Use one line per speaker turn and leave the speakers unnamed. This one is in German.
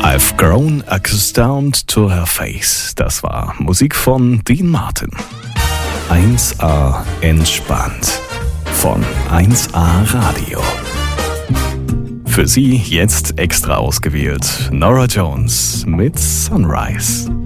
I've grown accustomed to her face. Das war Musik von Dean Martin. 1A entspannt von 1A Radio. Für Sie jetzt extra ausgewählt Norah Jones mit Sunrise.